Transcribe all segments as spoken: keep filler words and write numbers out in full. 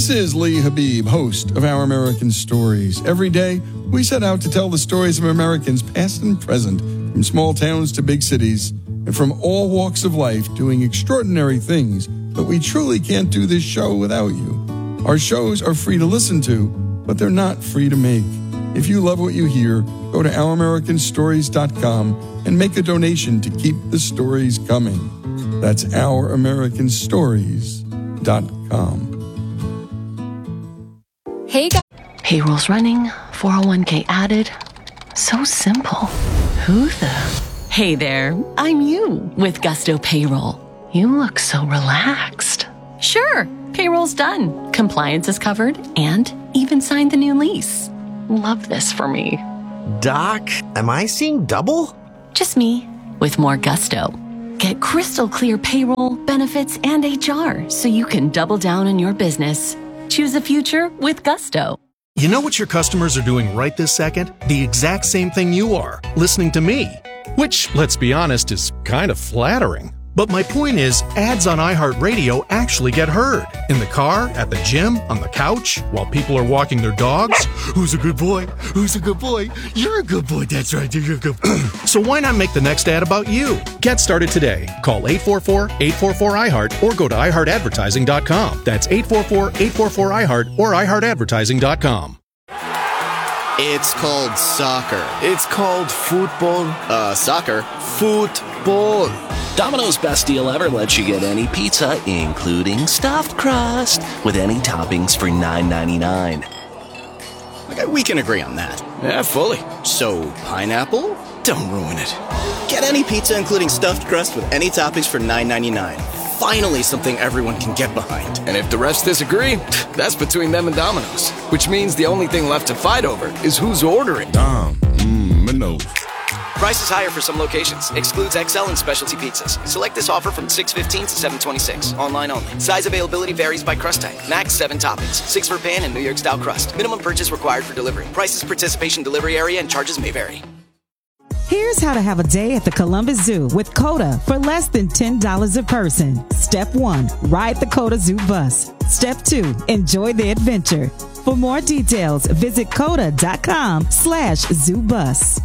This is Lee Habib, host of Our American Stories. Every day, we set out to tell the stories of Americans past and present, from small towns to big cities, and from all walks of life doing extraordinary things. But we truly can't do this show without you. Our shows are free to listen to, but they're not free to make. If you love what you hear, go to our american stories dot com and make a donation to keep the stories coming. That's our american stories dot com. Hey guys. Payroll's running, four oh one k added. So simple. Who the? Hey there, I'm you with Gusto Payroll. You look so relaxed. Sure, payroll's done. Compliance is covered and even signed the new lease. Love this for me. Doc, am I seeing double? Just me with more gusto. Get crystal clear payroll, benefits, and H R so you can double down on your business. Choose the future with Gusto. You know what your customers are doing right this second? The exact same thing you are, listening to me. Which, let's be honest, is kind of flattering. But my point is, ads on iHeartRadio actually get heard. In the car, at the gym, on the couch, while people are walking their dogs. Who's a good boy? Who's a good boy? You're a good boy. That's right. You're a good boy. So why not make the next ad about you? Get started today. Call eight four four, eight four four, I heart or go to i heart advertising dot com. That's eight four four, eight four four, I heart or i heart advertising dot com. It's called soccer. It's called football. Uh, soccer. Football. Domino's Best Deal Ever lets you get any pizza, including stuffed crust, with any toppings for nine ninety-nine. Okay, we can agree on that. Yeah, fully. So, pineapple? Don't ruin it. Get any pizza, including stuffed crust, with any toppings for nine ninety-nine. Finally, something everyone can get behind. And if the rest disagree, that's between them and Domino's. Which means the only thing left to fight over is who's ordering. Dom, mmm, Minos. Price is higher for some locations. Excludes X L and specialty pizzas. Select this offer from six fifteen to seven twenty-six. Online only. Size availability varies by crust type. Max seven toppings. Six for pan and New York style crust. Minimum purchase required for delivery. Prices, participation, delivery area, and charges may vary. Here's how to have a day at the Columbus Zoo with COTA for less than ten dollars a person. Step one, ride the COTA Zoo bus. Step two, enjoy the adventure. For more details, visit coda.com slash zoo bus.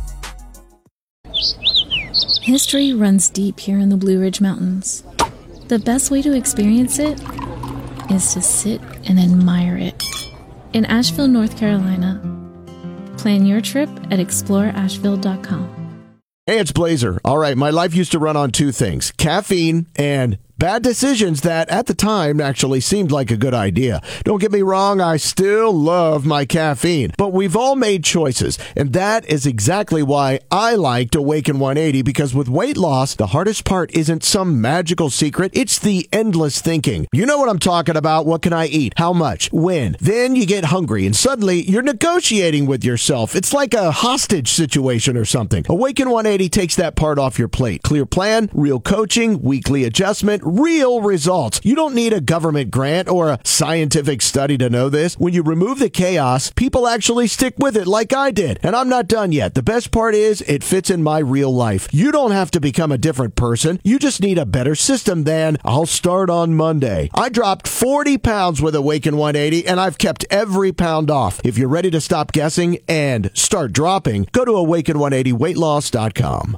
History runs deep here in the Blue Ridge Mountains. The best way to experience it is to sit and admire it. In Asheville, North Carolina. Plan your trip at explore asheville dot com. Hey, it's Blazer. All right, my life used to run on two things, caffeine and bad decisions that at the time actually seemed like a good idea. Don't get me wrong, I still love my caffeine, but we've all made choices, and that is exactly why I liked Awaken one eighty, because with weight loss, the hardest part isn't some magical secret, it's the endless thinking. You know what I'm talking about. What can I eat? How much? When? Then you get hungry, and suddenly you're negotiating with yourself. It's like a hostage situation or something. Awaken one eighty takes that part off your plate. Clear plan, real coaching, weekly adjustment, real results. You don't need a government grant or a scientific study to know this. When you remove the chaos, people actually stick with it like I did. And I'm not done yet. The best part is it fits in my real life. You don't have to become a different person. You just need a better system than I'll start on Monday. I dropped forty pounds with Awaken one eighty and I've kept every pound off. If you're ready to stop guessing and start dropping, go to awaken one eighty weight loss dot com.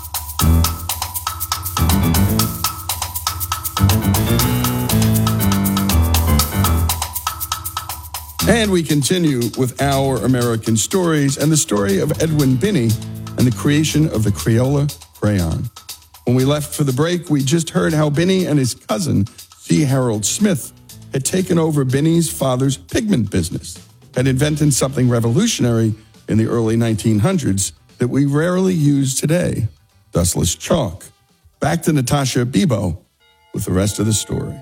And we continue with Our American Stories and the story of Edwin Binney and the creation of the Crayola crayon. When we left for the break, we just heard how Binney and his cousin, C. Harold Smith, had taken over Binney's father's pigment business, had invented something revolutionary in the early nineteen hundreds that we rarely use today, dustless chalk. Back to Natasha Bebo with the rest of the story.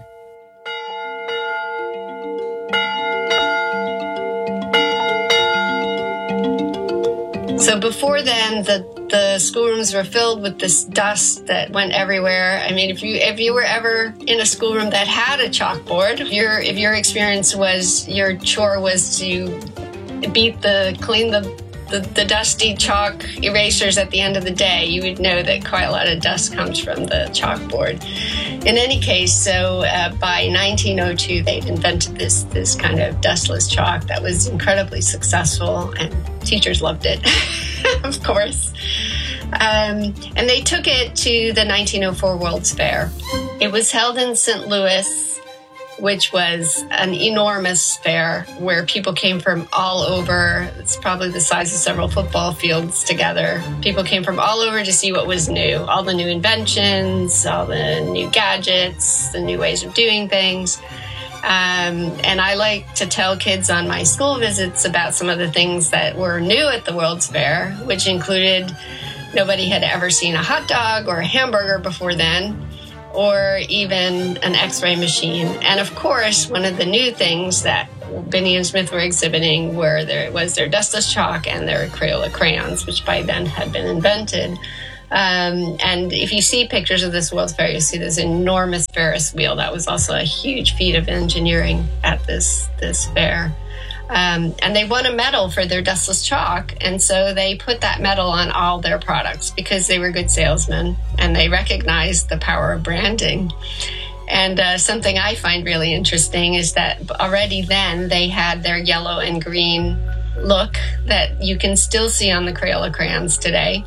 So before then, the, the schoolrooms were filled with this dust that went everywhere. I mean, if you if you were ever in a schoolroom that had a chalkboard, if your if your experience was your chore was to beat the clean the the, the dusty chalk erasers at the end of the day, you would know that quite a lot of dust comes from the chalkboard. In any case, so uh, by nineteen oh two, they'd invented this, this kind of dustless chalk that was incredibly successful, and teachers loved it, of course. Um, and they took it to the nineteen oh four World's Fair. It was held in Saint Louis, which was an enormous fair where people came from all over. It's probably the size of several football fields together. People came from all over to see what was new, all the new inventions, all the new gadgets, the new ways of doing things. Um, and I like to tell kids on my school visits about some of the things that were new at the World's Fair, which included nobody had ever seen a hot dog or a hamburger before then, or even an x-ray machine. And of course, one of the new things that Binney and Smith were exhibiting were there was their dustless chalk and their Crayola crayons, which by then had been invented. Um, and if you see pictures of this World's Fair, you see this enormous Ferris wheel. That was also a huge feat of engineering at this, this fair. Um, and they won a medal for their dustless chalk. And so they put that medal on all their products because they were good salesmen and they recognized the power of branding. And uh, something I find really interesting is that already then they had their yellow and green look that you can still see on the Crayola crayons today.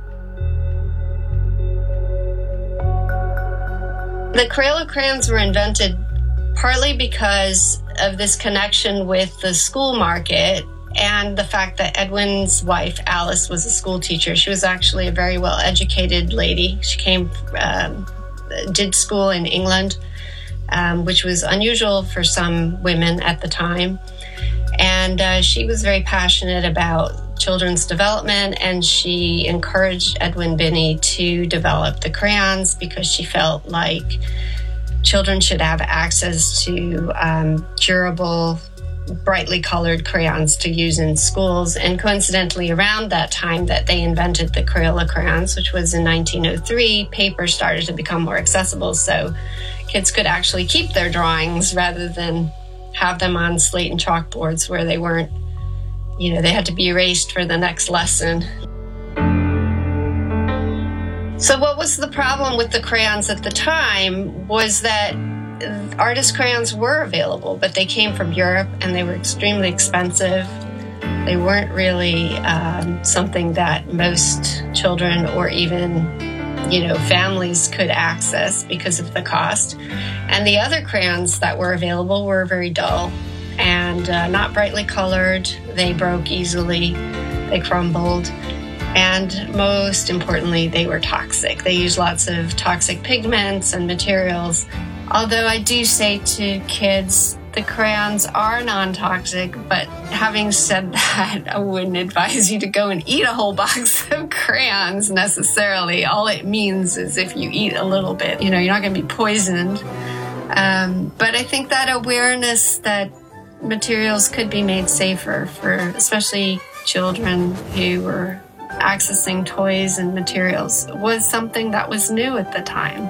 The Crayola crayons were invented partly because of this connection with the school market and the fact that Edwin's wife, Alice, was a school teacher. She was actually a very well-educated lady. She came, um, did school in England, um, which was unusual for some women at the time. And uh, she was very passionate about children's development, and she encouraged Edwin Binney to develop the crayons because she felt like children should have access to um, durable, brightly colored crayons to use in schools. And coincidentally, around that time that they invented the Crayola crayons, which was in nineteen oh three, paper started to become more accessible, so kids could actually keep their drawings rather than have them on slate and chalkboards where they weren't, you know, they had to be erased for the next lesson. So what was the problem with the crayons at the time was that artist crayons were available, but they came from Europe and they were extremely expensive. They weren't really um, something that most children or even, you know, families could access because of the cost. And the other crayons that were available were very dull and uh, not brightly colored. They broke easily. They crumbled. And most importantly, they were toxic. They used lots of toxic pigments and materials. Although I do say to kids, the crayons are non-toxic, but having said that, I wouldn't advise you to go and eat a whole box of crayons necessarily. All it means is if you eat a little bit, you know, you're not going to be poisoned. Um, but I think that awareness that materials could be made safer for especially children who were accessing toys and materials was something that was new at the time.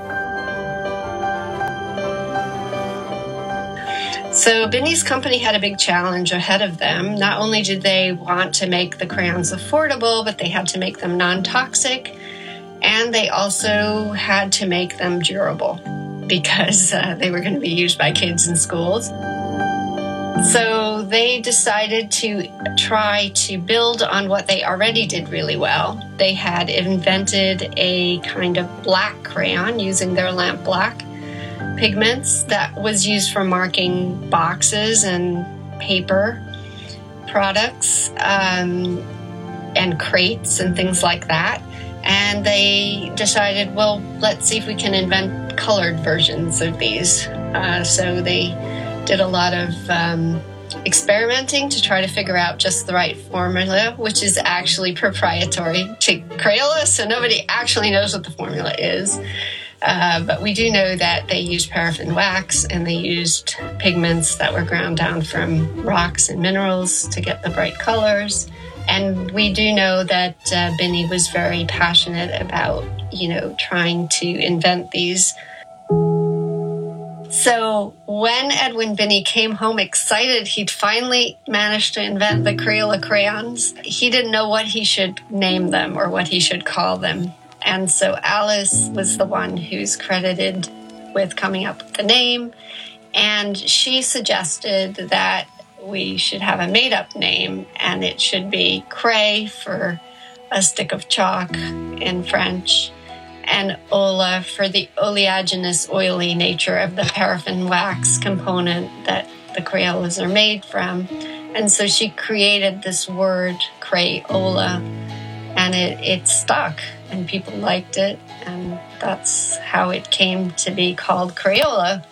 So Binney's company had a big challenge ahead of them. Not only did they want to make the crayons affordable, but they had to make them non-toxic, and they also had to make them durable because uh, they were going to be used by kids in schools. So they decided to try to build on what they already did really well. They had invented a kind of black crayon using their lamp black pigments that was used for marking boxes and paper products um, and crates and things like that. And they decided, well, let's see if we can invent colored versions of these. Uh, so they did a lot of um, experimenting to try to figure out just the right formula, which is actually proprietary to Crayola, so nobody actually knows what the formula is. Uh, but we do know that they used paraffin wax and they used pigments that were ground down from rocks and minerals to get the bright colors. And we do know that uh, Binney was very passionate about, you know, trying to invent these So when Edwin Binney came home excited he'd finally managed to invent the Crayola crayons, he didn't know what he should name them or what he should call them. And so Alice was the one who's credited with coming up with the name. And she suggested that we should have a made-up name, and it should be cray for a stick of chalk in French, and ola for the oleaginous, oily nature of the paraffin wax component that the Crayolas are made from. And so she created this word, Crayola, and it, it stuck, and people liked it, and that's how it came to be called Crayola.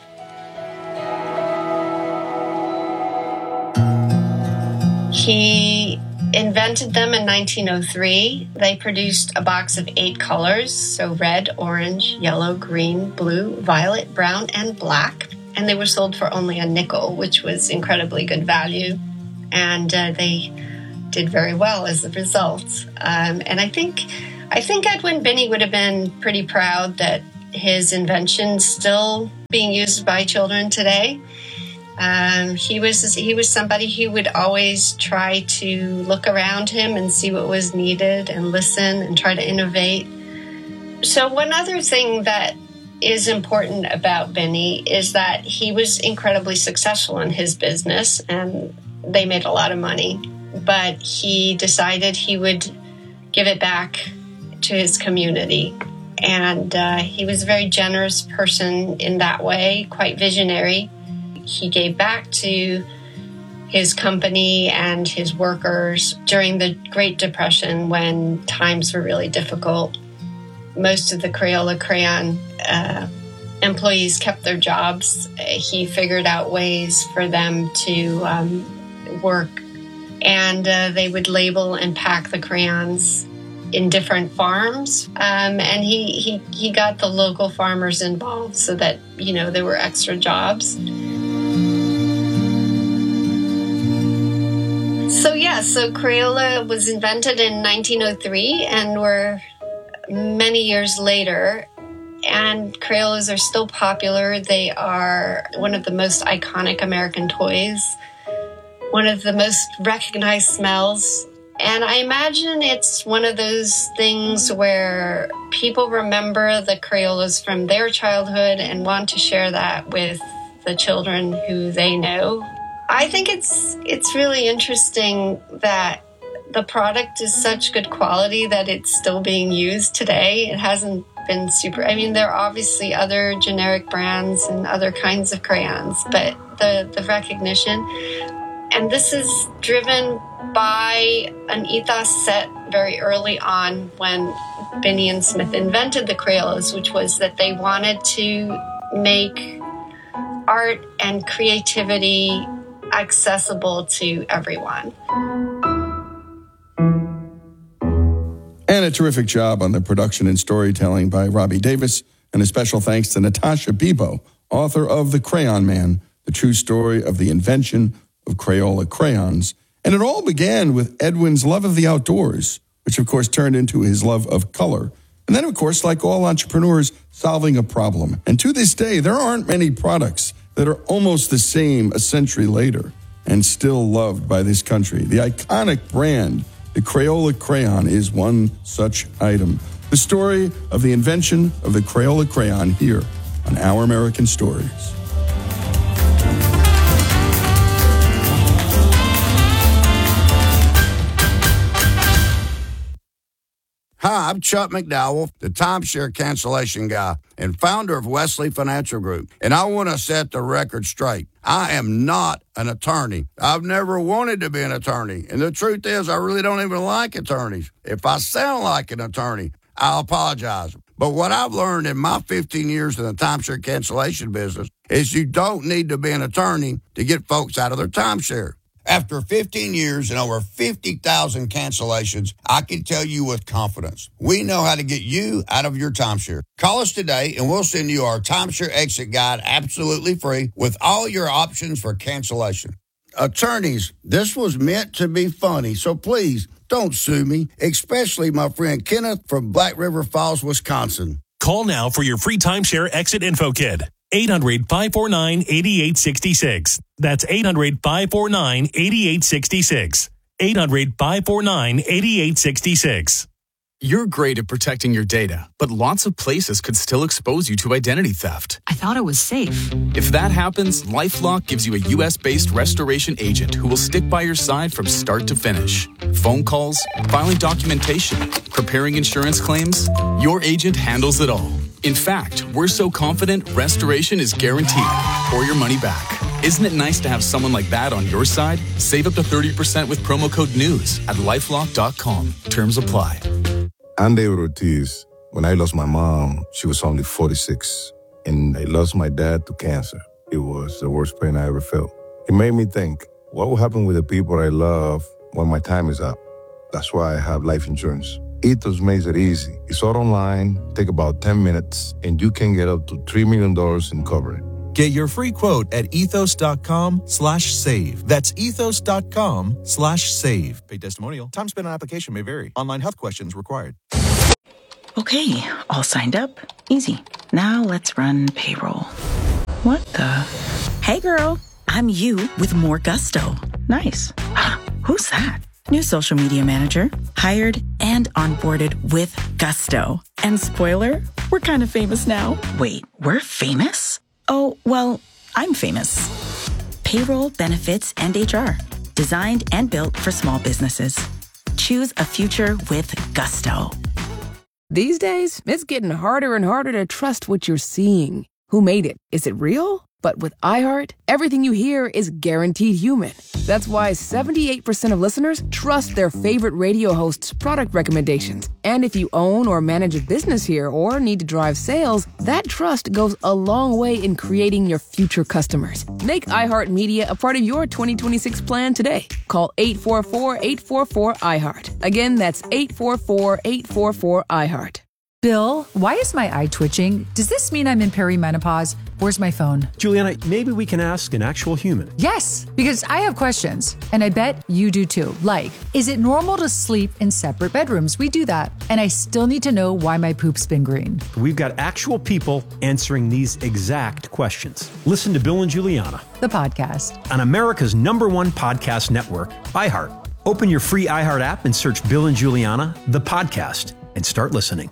He invented them in nineteen oh three. They produced a box of eight colors, so red, orange, yellow, green, blue, violet, brown, and black. And they were sold for only a nickel, which was incredibly good value. And uh, they did very well as a result. Um, and I think, I think Edwin Binney would have been pretty proud that his invention's still being used by children today. Um, he was he was somebody who would always try to look around him and see what was needed and listen and try to innovate. So one other thing that is important about Binney is that he was incredibly successful in his business, and they made a lot of money. But he decided he would give it back to his community. And uh, he was a very generous person in that way, quite visionary. He gave back to his company and his workers during the Great Depression when times were really difficult. Most of the Crayola crayon uh, employees kept their jobs. He figured out ways for them to um, work, and uh, they would label and pack the crayons in different farms. Um, and he, he, he got the local farmers involved so that, you know, there were extra jobs. So, yeah, so Crayola was invented in nineteen oh three, and we're many years later, and Crayolas are still popular. They are one of the most iconic American toys, one of the most recognized smells. And I imagine it's one of those things where people remember the Crayolas from their childhood and want to share that with the children who they know. I think it's it's really interesting that the product is such good quality that it's still being used today. It hasn't been super... I mean, there are obviously other generic brands and other kinds of crayons, but the, the recognition... And this is driven by an ethos set very early on when Binney and Smith invented the Crayolas, which was that they wanted to make art and creativity accessible to everyone. And a terrific job on the production and storytelling by Robbie Davis, and a special thanks to Natasha Bibo, author of The Crayon Man, the true story of the invention of Crayola crayons. And it all began with Edwin's love of the outdoors, which of course turned into his love of color. And then, of course, like all entrepreneurs, solving a problem. And to this day, there aren't many products that are almost the same a century later and still loved by this country. The iconic brand, the Crayola crayon, is one such item. The story of the invention of the Crayola crayon here on Our American Stories. Hi, I'm Chuck McDowell, the timeshare cancellation guy and founder of Wesley Financial Group. And I want to set the record straight. I am not an attorney. I've never wanted to be an attorney. And the truth is, I really don't even like attorneys. If I sound like an attorney, I'll apologize. But what I've learned in my fifteen years in the timeshare cancellation business is you don't need to be an attorney to get folks out of their timeshare. After fifteen years and over fifty thousand cancellations, I can tell you with confidence, we know how to get you out of your timeshare. Call us today and we'll send you our timeshare exit guide absolutely free with all your options for cancellation. Attorneys, this was meant to be funny, so please don't sue me, especially my friend Kenneth from Black River Falls, Wisconsin. Call now for your free timeshare exit info kit. eight hundred, five four nine, eight eight six six. That's eight hundred, five four nine, eight eight six six. eight hundred, five four nine, eight eight six six. You're great at protecting your data, but lots of places could still expose you to identity theft. I thought it was safe. If that happens, LifeLock gives you a U S-based restoration agent who will stick by your side from start to finish. Phone calls, filing documentation, preparing insurance claims, your agent handles it all. In fact, we're so confident restoration is guaranteed or your money back. Isn't it nice to have someone like that on your side? Save up to thirty percent with promo code NEWS at lifelock dot com. Terms apply. I'm David Ortiz. When I lost my mom, she was only forty-six. And I lost my dad to cancer. It was the worst pain I ever felt. It made me think, what will happen with the people I love when my time is up? That's why I have life insurance. Ethos makes it easy. It's all online, take about ten minutes, and you can get up to three million dollars in coverage. Get your free quote at ethos.com slash save. That's ethos.com slash save. Paid testimonial. Time spent on application may vary. Online health questions required. Okay, all signed up. Easy. Now let's run payroll. What the? Hey girl, I'm you with more gusto. Nice. Who's that? New social media manager. Hired and onboarded with gusto. And spoiler, we're kind of famous now. Wait, we're famous? Oh, well, I'm famous. Payroll, benefits, and H R. Designed and built for small businesses. Choose a future with gusto. These days, it's getting harder and harder to trust what you're seeing. Who made it? Is it real? But with iHeart, everything you hear is guaranteed human. That's why seventy-eight percent of listeners trust their favorite radio hosts' product recommendations. And if you own or manage a business here or need to drive sales, that trust goes a long way in creating your future customers. Make iHeartMedia a part of your twenty twenty-six plan today. Call eight four four, eight four four, iHeart. Again, that's eight four four, eight four four, iHeart. Bill, why is my eye twitching? Does this mean I'm in perimenopause? Where's my phone? Juliana, maybe we can ask an actual human. Yes, because I have questions, and I bet you do too. Like, is it normal to sleep in separate bedrooms? We do that. And I still need to know why my poop's been green. We've got actual people answering these exact questions. Listen to Bill and Juliana, the podcast, on America's number one podcast network, iHeart. Open your free iHeart app and search Bill and Juliana, the podcast, and start listening.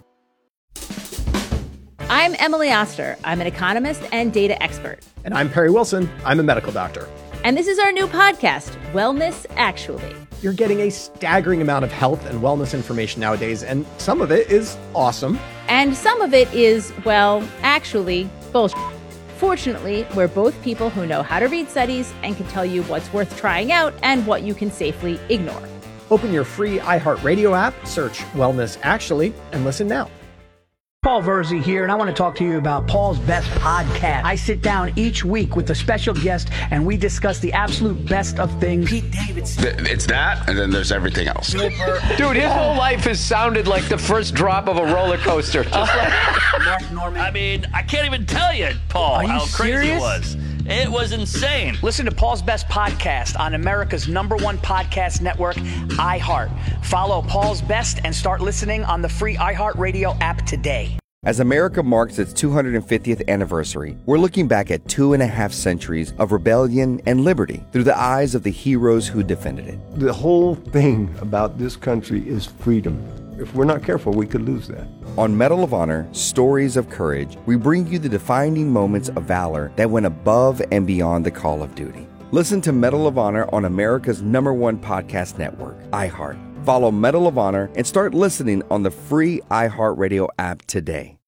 I'm Emily Oster. I'm an economist and data expert. And I'm Perry Wilson. I'm a medical doctor. And this is our new podcast, Wellness Actually. You're getting a staggering amount of health and wellness information nowadays, and some of it is awesome. And some of it is, well, actually, bullshit. Fortunately, we're both people who know how to read studies and can tell you what's worth trying out and what you can safely ignore. Open your free iHeartRadio app, search Wellness Actually, and listen now. Paul Verzi here, and I want to talk to you about Paul's Best Podcast. I sit down each week with a special guest, and we discuss the absolute best of things. Pete Davidson. It's that, and then there's everything else. Dude, his whole life has sounded like the first drop of a roller coaster. Just like Mark Norman. I mean, I can't even tell you, Paul, how crazy serious? it was. It was insane. Listen to Paul's Best Podcast on America's number one podcast network, iHeart. Follow Paul's Best and start listening on the free iHeartRadio app today. As America marks its two hundred fiftieth anniversary, we're looking back at two and a half centuries of rebellion and liberty through the eyes of the heroes who defended it. The whole thing about this country is freedom. If we're not careful, we could lose that. On Medal of Honor, Stories of Courage, we bring you the defining moments of valor that went above and beyond the call of duty. Listen to Medal of Honor on America's number one podcast network, iHeart. Follow Medal of Honor and start listening on the free iHeartRadio app today.